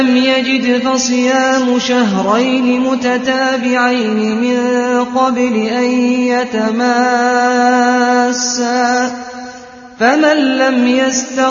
لَّمْ يَجِدْ فَصِيَامُ شَهْرَيْنِ مُتَتَابِعَيْنِ مِن قَبْلِ أَن يَتَمَاسَّا ۖ فَمَن لَّمْ يَسْتَطِعْ